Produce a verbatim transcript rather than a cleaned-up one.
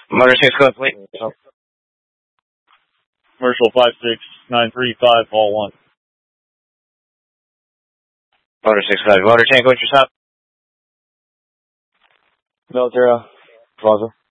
Motor six, go plate. Commercial five six nine three five, Hall one. Motor six five, Motor Tango, what's your stop? Military Plaza.